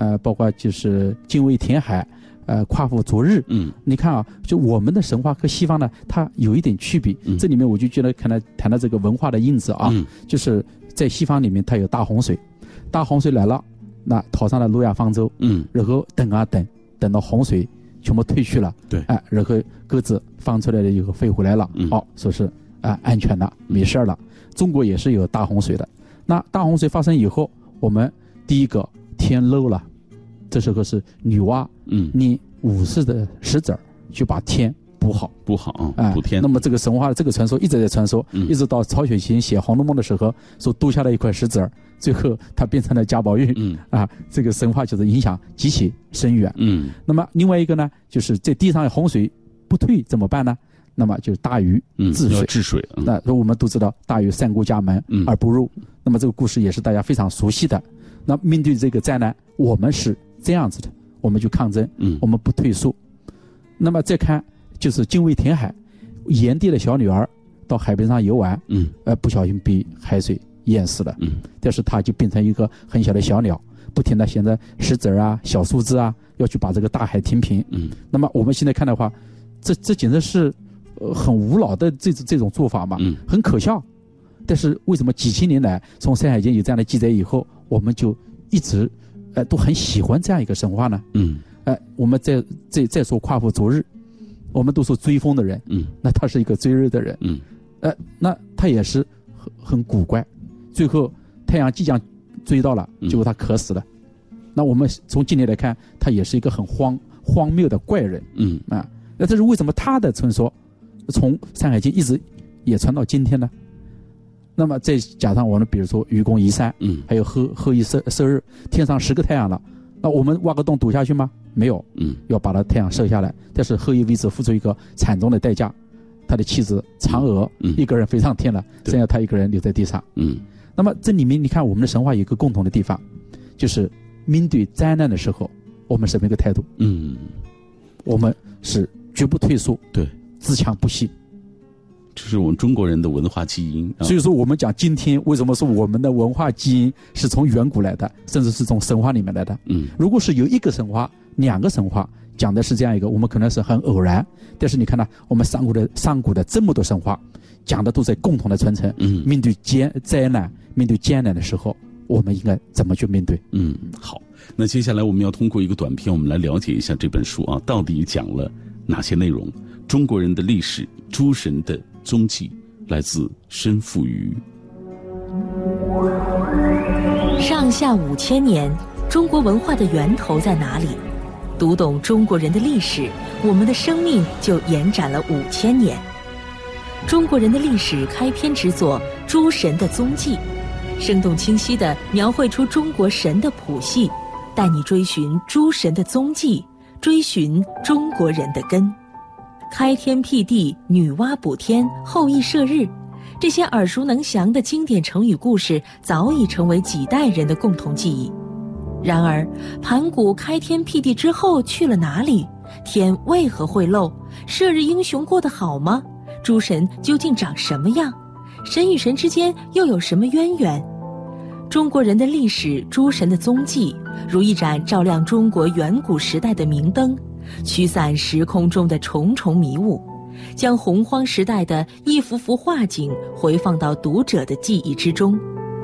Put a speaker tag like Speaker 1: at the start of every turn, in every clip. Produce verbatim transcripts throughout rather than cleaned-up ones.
Speaker 1: 呃，包括就是精卫填海，呃，夸父逐日。
Speaker 2: 嗯，
Speaker 1: 你看啊，就我们的神话和西方呢，它有一点区别。
Speaker 2: 嗯、
Speaker 1: 这里面我就觉得可能谈到这个文化的印子啊，
Speaker 2: 嗯、
Speaker 1: 就是在西方里面它有大洪水，大洪水来了，那套上了诺亚方舟，
Speaker 2: 嗯，
Speaker 1: 然后等啊等，等到洪水全部退去了，
Speaker 2: 对，
Speaker 1: 哎、呃，然后鸽子放出来了以后飞回来了，
Speaker 2: 嗯、
Speaker 1: 哦，说是啊、呃、安全了，没事了。中国也是有大洪水的，那大洪水发生以后，我们第一个天漏了，这时候是女娲，
Speaker 2: 嗯，
Speaker 1: 你武士的石子儿就把天补好，
Speaker 2: 补好啊，
Speaker 1: 哎、
Speaker 2: 补天。
Speaker 1: 那么这个神话的这个传说一直在传说，
Speaker 2: 嗯、
Speaker 1: 一直到曹雪芹写《红楼梦》的时候，说丢下了一块石子儿，最后它变成了贾宝玉，
Speaker 2: 嗯
Speaker 1: 啊，这个神话就是影响极其深远。
Speaker 2: 嗯，
Speaker 1: 那么另外一个呢，就是在地上洪水不退怎么办呢？那么就是大禹治水，
Speaker 2: 嗯、治水。嗯、
Speaker 1: 那我们都知道大禹三顾家门而不入，嗯、那么这个故事也是大家非常熟悉的。那面对这个灾难，我们是这样子的，我们就抗争，
Speaker 2: 嗯，
Speaker 1: 我们不退缩。那么再看就是精卫填海，炎帝的小女儿到海边上游玩，
Speaker 2: 嗯，
Speaker 1: 呃，不小心被海水淹死了，
Speaker 2: 嗯，
Speaker 1: 但是她就变成一个很小的小鸟，不停的衔着石子啊、小树枝啊，要去把这个大海填平，
Speaker 2: 嗯。
Speaker 1: 那么我们现在看的话，这这简直是呃很无脑的这这种做法嘛，
Speaker 2: 嗯，
Speaker 1: 很可笑。但是为什么几千年来，从《山海经》有这样的记载以后，我们就一直呃都很喜欢这样一个神话呢？
Speaker 2: 嗯，
Speaker 1: 呃，我们再再再说夸父逐日，我们都说追风的人，
Speaker 2: 嗯，
Speaker 1: 那他是一个追日的人，
Speaker 2: 嗯，
Speaker 1: 呃，那他也是很很古怪，最后太阳即将追到了，结果他渴死了。嗯、那我们从今天来看，他也是一个很荒荒谬的怪人，
Speaker 2: 嗯
Speaker 1: 啊，那这是为什么他的传说从《山海经》一直也传到今天呢？那么再加上我们比如说愚公移山，
Speaker 2: 嗯，
Speaker 1: 还有后后羿射射日，天上十个太阳了，那我们挖个洞堵下去吗？没有，
Speaker 2: 嗯，
Speaker 1: 要把它太阳射下来。但是后羿为此付出一个惨重的代价，他的妻子嫦娥、
Speaker 2: 嗯、
Speaker 1: 一个人飞上天了，剩下他一个人留在地上。
Speaker 2: 嗯，
Speaker 1: 那么这里面你看我们的神话有一个共同的地方，就是面对灾难的时候，我们什么一个态度？
Speaker 2: 嗯，
Speaker 1: 我们是绝不退缩，
Speaker 2: 对，
Speaker 1: 自强不息。
Speaker 2: 这是我们中国人的文化基因。
Speaker 1: 所以说我们讲今天为什么说我们的文化基因是从远古来的，甚至是从神话里面来的。
Speaker 2: 嗯，
Speaker 1: 如果是有一个神话、两个神话讲的是这样一个，我们可能是很偶然。但是你看呢，我们上古的上古的这么多神话讲的都在共同的传承。
Speaker 2: 嗯，
Speaker 1: 面对艰灾难、面对艰难的时候，我们应该怎么去面对？
Speaker 2: 嗯，好。那接下来我们要通过一个短片，我们来了解一下这本书啊，到底讲了哪些内容？中国人的历史，诸神的踪迹，来自申复瑜。
Speaker 3: 上下五千年，中国文化的源头在哪里？读懂中国人的历史，我们的生命就延展了五千年。中国人的历史开篇之作《诸神的踪迹》，生动清晰地描绘出中国神的谱系，带你追寻诸神的踪迹，追寻中国人的根。开天辟地、女娲补天、后羿射日，这些耳熟能详的经典成语故事早已成为几代人的共同记忆。然而，盘古开天辟地之后去了哪里？天为何会漏？射日英雄过得好吗？诸神究竟长什么样？神与神之间又有什么渊源？中国人的历史，诸神的踪迹，如一盏照亮中国远古时代的明灯，驱散时空中的重重迷雾，将洪荒时代的一幅幅画景回放到读者的记忆之中。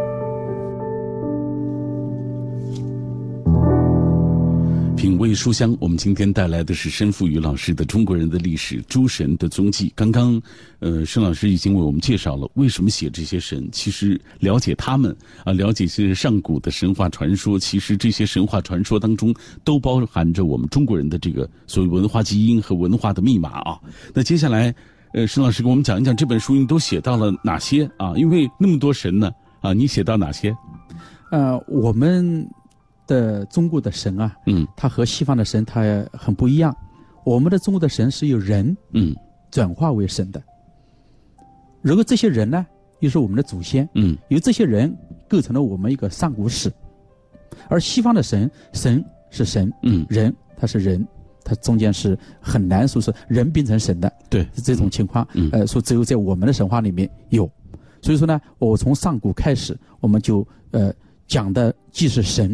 Speaker 2: 品味书香，我们今天带来的是申复瑜老师的《中国人的历史：诸神的踪迹》。刚刚，呃，申老师已经为我们介绍了为什么写这些神。其实了解他们啊，了解这些上古的神话传说，其实这些神话传说当中都包含着我们中国人的这个所谓文化基因和文化的密码啊。那接下来，呃，申老师给我们讲一讲这本书你都写到了哪些啊？因为那么多神呢啊，你写到哪些？
Speaker 1: 呃，我们的中国的神啊，
Speaker 2: 嗯，
Speaker 1: 它和西方的神它很不一样。我们的中国的神是由人
Speaker 2: 嗯
Speaker 1: 转化为神的，如果这些人呢又是我们的祖先，
Speaker 2: 嗯，
Speaker 1: 由这些人构成了我们一个上古史。而西方的神，神是神，
Speaker 2: 嗯，
Speaker 1: 人他是人，他中间是很难说是人变成神的，
Speaker 2: 对，
Speaker 1: 是这种情况，
Speaker 2: 嗯，
Speaker 1: 呃，说只有在我们的神话里面有。所以说呢，我从上古开始，我们就呃讲的既是神，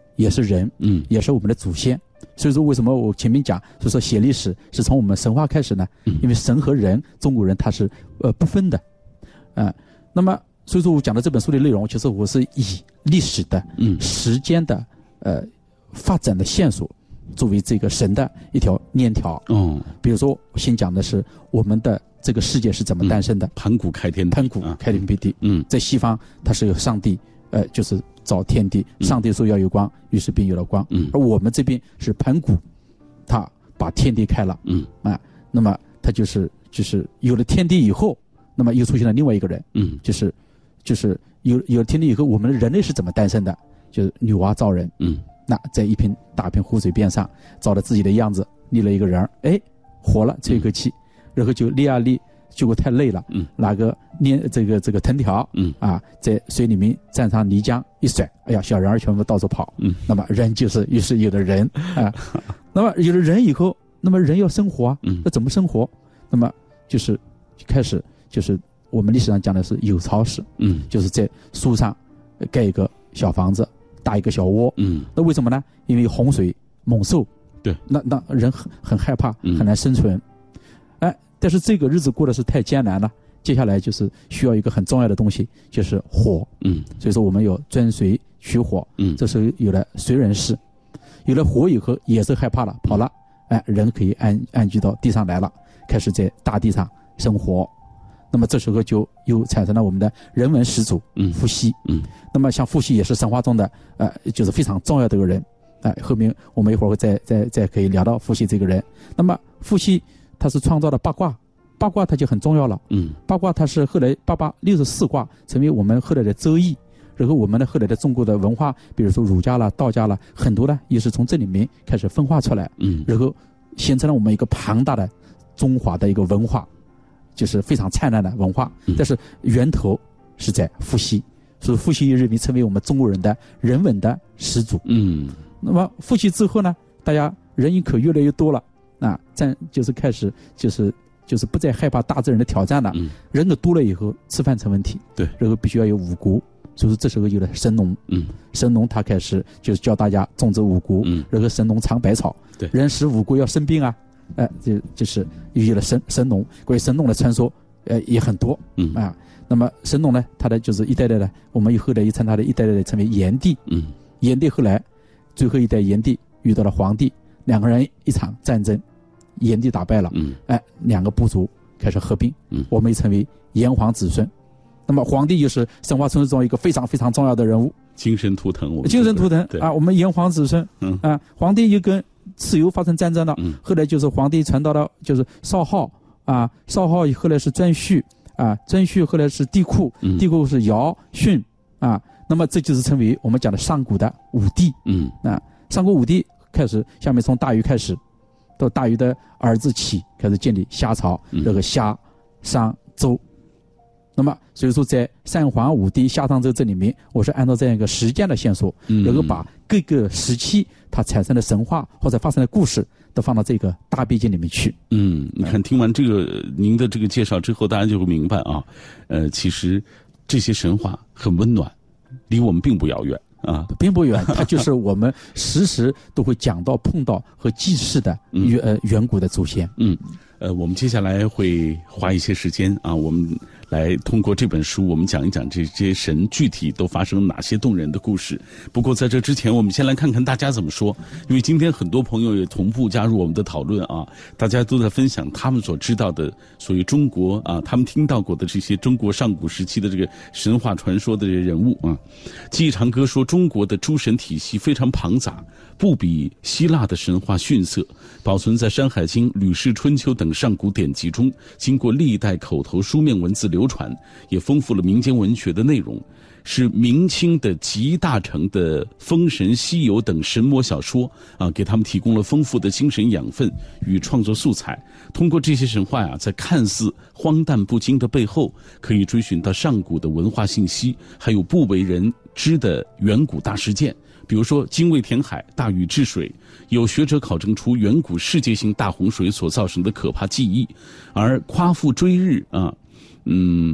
Speaker 1: 也是人，
Speaker 2: 嗯，
Speaker 1: 也是我们的祖先。所以说，为什么我前面讲，就说写历史是从我们神话开始呢？
Speaker 2: 嗯、
Speaker 1: 因为神和人，中国人他是呃不分的，啊、呃，那么所以说我讲的这本书的内容，其实我是以历史的、嗯，时间的呃发展的线索，作为这个神的一条链条。
Speaker 2: 哦，
Speaker 1: 比如说，先讲的是我们的这个世界是怎么诞生的，
Speaker 2: 嗯、盘古开天地，
Speaker 1: 盘古开天辟地。
Speaker 2: 嗯，
Speaker 1: 在西方它是有上帝。呃，就是造天地，上帝说要有光，于是便有了光。
Speaker 2: 嗯，
Speaker 1: 而我们这边是盘古，他把天地开了。
Speaker 2: 嗯，
Speaker 1: 啊，那么他就是就是有了天地以后，那么又出现了另外一个人。
Speaker 2: 嗯，
Speaker 1: 就是就是有有了天地以后，我们的人类是怎么诞生的？就是女娲造人。
Speaker 2: 嗯，
Speaker 1: 那在一片大片湖水边上，找了自己的样子，立了一个人，哎，活了，吹一口气，嗯、然后就立啊立。结果太累了，嗯，拿个粘这个这个藤条，嗯啊，在水里面蘸上泥浆一甩，哎呀，小人儿全部到处跑，嗯，那么人就是于是有了人啊，那么有了人以后，那么人要生活啊，嗯，那怎么生活？那么就是开始就是我们历史上讲的是有巢氏，嗯，就是在树上盖一个小房子，搭一个小窝，嗯，那为什么呢？因为洪水猛兽，
Speaker 2: 对，
Speaker 1: 那那人很很害怕，很难生存。但是这个日子过得是太艰难了，接下来就是需要一个很重要的东西，就是火。嗯，所以说我们有钻水取火。嗯，这时候有了燧人氏，有了火以后也是害怕了，跑了。哎，人可以安安居到地上来了，开始在大地上生活。那么这时候就又产生了我们的人文始祖，嗯，伏羲。嗯，那么像伏羲也是神话中的呃，就是非常重要的一个人。哎、呃，后面我们一会儿会再再再可以聊到伏羲这个人。那么伏羲。他是创造了八卦，八卦它就很重要了。嗯，八卦它是后来八八六十四卦成为我们后来的周易，然后我们的后来的中国的文化，比如说儒家了、道家了，很多呢也是从这里面开始分化出来。嗯，然后形成了我们一个庞大的中华的一个文化，就是非常灿烂的文化。嗯、但是源头是在伏羲，所以伏羲认为成为我们中国人的人文的始祖。嗯，那么伏羲之后呢，大家人口越来越多了。啊，战就是开始就是就是不再害怕大自然的挑战了。嗯，人口多了以后，吃饭成问题。对，然后必须要有五谷，所以说这时候有了神农。嗯，神农他开始就是教大家种植五谷。嗯，然后神农尝百草。对，人食五谷要生病啊，哎、呃，就就是有了神神农。关于神农的传说，呃，也很多。嗯啊，那么神农呢，他的就是一代代的，我们后来又称他的一代代的称为炎帝。嗯，炎帝后来最后一代炎帝遇到了黄帝，两个人一场战争。炎帝打败了，嗯，哎，两个部族开始合并，嗯，我们也称为炎黄子孙。那么黄帝又是神话传说中一个非常非常重要的人物，
Speaker 2: 精神图腾，我
Speaker 1: 精神图腾啊，我们炎黄子孙，嗯啊，黄帝又跟蚩尤发生战争了，嗯，后来就是黄帝传到了就是少昊啊，少昊后来是颛顼啊，颛顼后来是帝喾，嗯、帝喾是尧舜啊，那么这就是称为我们讲的上古的五帝，嗯啊，上古五帝开始，下面从大禹开始。到大禹的儿子启开始建立夏朝，这个夏、商、周。那么所以说在三皇五帝夏商周这里面，我是按照这样一个时间的线索，然后把各个时期它产生的神话或者发生的故事都放到这个大背景里面去。
Speaker 2: 嗯，你看听完这个您的这个介绍之后，大家就会明白啊，呃，其实这些神话很温暖，离我们并不遥远。啊，
Speaker 1: 并不远，它就是我们时时都会讲到、碰到和祭祀的远、嗯、呃远古的祖先。
Speaker 2: 嗯，呃，我们接下来会花一些时间啊，我们来通过这本书，我们讲一讲这些神具体都发生哪些动人的故事。不过在这之前，我们先来看看大家怎么说，因为今天很多朋友也同步加入我们的讨论啊，大家都在分享他们所知道的属于中国啊，他们听到过的这些中国上古时期的这个神话传说的人物啊。记忆长歌说，中国的诸神体系非常庞杂，不比希腊的神话逊色，保存在《山海经》《吕氏春秋》等上古典籍中，经过历代口头书面文字流传，也丰富了民间文学的内容，是明清的集大成的《封神》《西游》等神魔小说啊，给他们提供了丰富的精神养分与创作素材。通过这些神话呀、啊，在看似荒诞不经的背后，可以追寻到上古的文化信息，还有不为人知的远古大事件。比如说精卫填海、大禹治水，有学者考证出远古世界性大洪水所造成的可怕记忆。而夸父追日啊，嗯，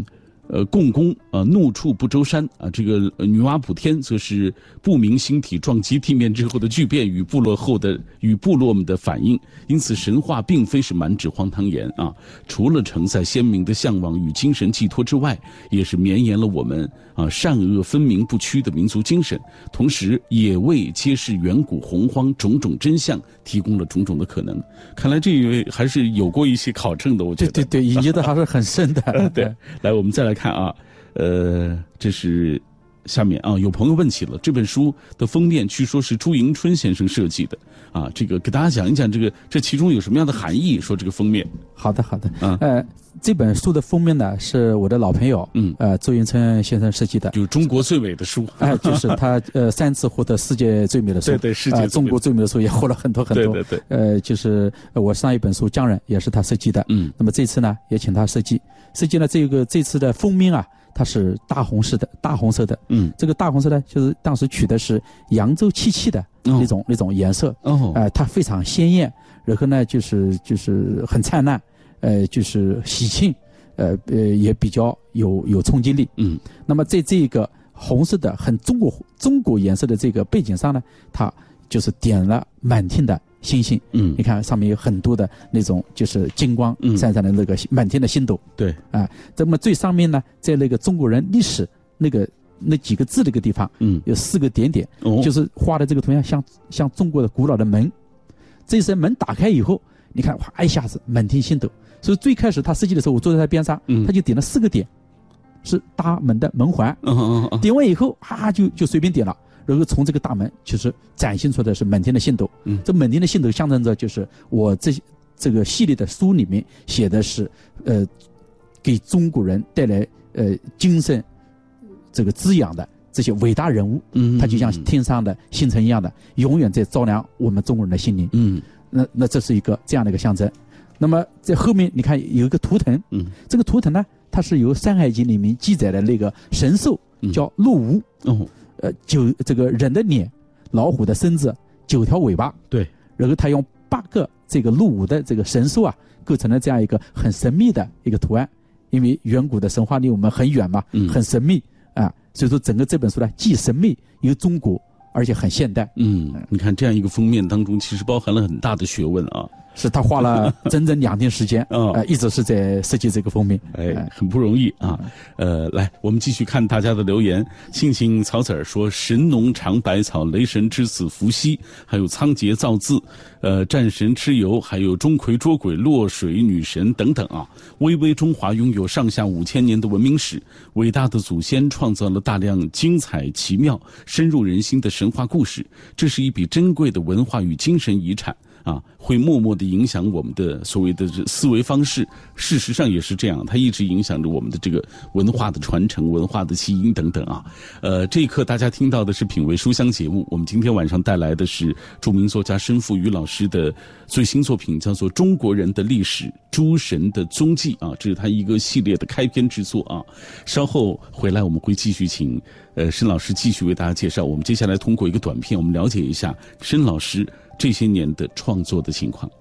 Speaker 2: 呃，共工啊、呃，怒触不周山啊，这个、呃、女娲补天则是不明星体撞击地面之后的巨变与部落后的与部落们的反应，因此神话并非是满纸荒唐言啊，除了承载鲜明的向往与精神寄托之外，也是绵延了我们啊善恶分明不屈的民族精神，同时也为揭示远古洪荒种种真相提供了种种的可能。看来这一位还是有过一些考证的，我觉得。
Speaker 1: 对对对，研究的还是很深的。
Speaker 2: 对，来，我们再来看啊，呃，这是下面啊，有朋友问起了这本书的封面，据说是朱迎春先生设计的啊，这个给大家讲一讲这个这其中有什么样的含义？说这个封面。
Speaker 1: 好的，好的，啊、呃，这本书的封面呢是我的老朋友，嗯，呃，周迎春先生设计的，
Speaker 2: 就是中国最美的书，
Speaker 1: 哎、呃，就是他呃三次获得世界最美的书，
Speaker 2: 对对，世界、
Speaker 1: 呃、中国最美的书也获了很多很多，
Speaker 2: 对对对，
Speaker 1: 呃，就是我上一本书《匠人》也是他设计的，嗯，那么这次呢也请他设计，设计了这个这次的封面啊。它是大红色的，大红色的，嗯，这个大红色呢，就是当时取的是扬州漆器的那种、哦、那种颜色，哦，呃，它非常鲜艳，然后呢，就是就是很灿烂，呃，就是喜庆，呃呃，也比较有有冲击力，嗯，那么在这个红色的很中国中国颜色的这个背景上呢，它就是点了满天的星星，嗯，你看上面有很多的那种就是金光闪闪的那个满天的星斗，
Speaker 2: 对，
Speaker 1: 啊，那么最上面呢，在那个中国人历史那个那几个字那个地方，嗯，有四个点点，哦，就是画的这个图像像像中国的古老的门，这扇门打开以后，你看哗一下子满天星斗，所以最开始他设计的时候，我坐在他边上，嗯，他就点了四个点，是大门的门环，嗯嗯嗯，点完以后啊就就随便点了。然后从这个大门其实展现出来的是满天的星斗，嗯，这满天的星斗象征着就是我这这个系列的书里面写的是，呃，给中国人带来呃精神这个滋养的这些伟大人物，嗯，他就像天上的星辰一样的，永远在照亮我们中国人的心灵，嗯，那那这是一个这样的一个象征。那么在后面你看有一个图腾，嗯，这个图腾呢，它是由《山海经》里面记载的那个神兽叫陆吴，哦。呃，九这个人的脸，老虎的身子，九条尾巴，对，然后他用八个这个陆武的这个神兽啊，构成了这样一个很神秘的一个图案。因为远古的神话离我们很远嘛，嗯，很神秘啊，所以说整个这本书呢，既神秘又中国，而且很现代。
Speaker 2: 嗯，你看这样一个封面当中，其实包含了很大的学问啊。
Speaker 1: 是他花了整整两天时间，哦、呃，一直是在设计这个封面，
Speaker 2: 哎，很不容易啊。呃，来，我们继续看大家的留言。庆庆草籽儿说：“神农尝百草，雷神之子伏羲，还有仓颉造字，呃，战神蚩尤，还有钟馗捉鬼、落水女神等等啊。巍巍中华拥有上下五千年的文明史，伟大的祖先创造了大量精彩、奇妙、深入人心的神话故事，这是一笔珍贵的文化与精神遗产。”啊，会默默地影响我们的所谓的思维方式。事实上也是这样，它一直影响着我们的这个文化的传承、文化的基因等等啊。呃，这一刻大家听到的是品味书香节目，我们今天晚上带来的是著名作家申复宇老师的最新作品，叫做《中国人的历史：诸神的踪迹》啊，这是他一个系列的开篇之作啊。稍后回来我们会继续请呃申老师继续为大家介绍。我们接下来通过一个短片，我们了解一下申老师这些年的创作的情况。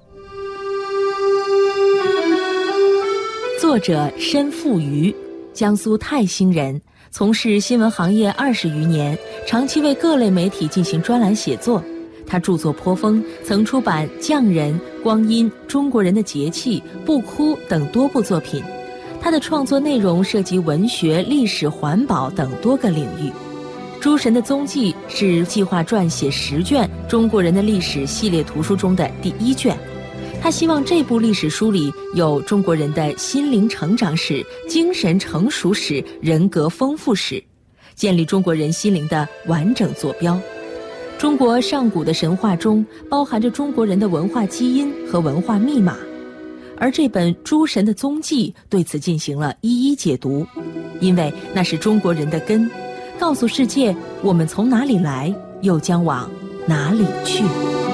Speaker 3: 作者申复宇，江苏泰兴人，从事新闻行业二十余年，长期为各类媒体进行专栏写作。他著作颇丰，曾出版《匠人》《光阴》《中国人的节气》《不哭》等多部作品。他的创作内容涉及文学、历史、环保等多个领域。《诸神的踪迹》是计划撰写十卷中国人的历史系列图书中的第一卷。他希望这部历史书里有中国人的心灵成长史、精神成熟史、人格丰富史，建立中国人心灵的完整坐标。中国上古的神话中包含着中国人的文化基因和文化密码，而这本《诸神的踪迹》对此进行了一一解读，因为那是中国人的根，告诉世界我们从哪里来，又将往哪里去。